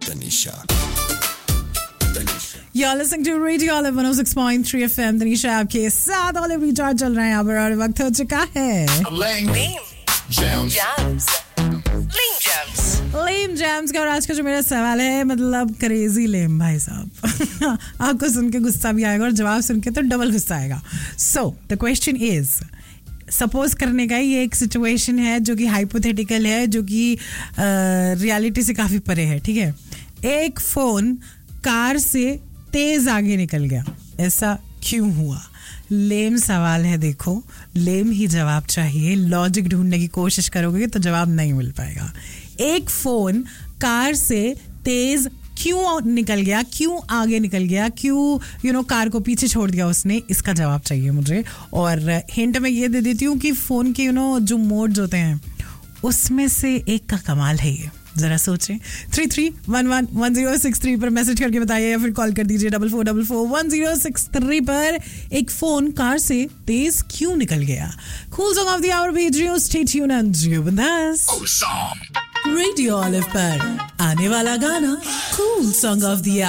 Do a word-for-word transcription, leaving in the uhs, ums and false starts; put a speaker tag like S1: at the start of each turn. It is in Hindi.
S1: Tanisha.
S2: You're listening to Radio Olive one oh six point three F M. Tanisha आपके साथ Olive Recharge चल रहे हैं यहाँ पर और वक्त हो चुका है
S1: Lame Jams.
S3: Jams. Lame Jams.
S2: Lame Jams का और आज का जो मेरा सवाल है मतलब क्रेजी लेम भाई साहब आपको सुन के गुस्सा भी आएगा और जवाब सुन के तो डबल गुस्सा आएगा. So the question is suppose करने का ये एक सिचुएशन है जो कि हाइपोथेटिकल है जो कि रियलिटी से काफ़ी परे है. ठीक है, एक फ़ोन कार से तेज आगे निकल गया, ऐसा क्यों हुआ? लेम सवाल है. देखो, लेम ही जवाब चाहिए. लॉजिक ढूंढने की कोशिश करोगे तो जवाब नहीं मिल पाएगा. एक फ़ोन कार से तेज क्यों निकल गया, क्यों आगे निकल गया, क्यों यू नो कार को पीछे छोड़ दिया उसने, इसका जवाब चाहिए मुझे. और हिंट मैं ये दे देती हूँ कि फ़ोन के यू नो जो मोड्स होते हैं उसमें से एक का कमाल है ये. जरा सोचें. Three three one one one zero six three पर मैसेज करके बताइए या फिर कॉल कर दीजिए double four double four one zero six three पर. एक फोन कार से तेज क्यों निकल गया? Cool song of the our भेज रही हूँ. Stay tuned and Jio with us.
S1: Cool song.
S2: Radio olive पर आने वाला गाना कूल सॉन्ग ऑफ द